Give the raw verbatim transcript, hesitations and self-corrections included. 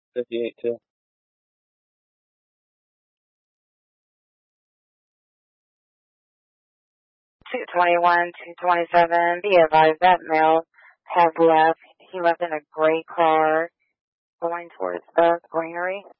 fifty-eight two. two twenty-one, two twenty-seven, be advised that male has left. He left in a gray car going towards the greenery.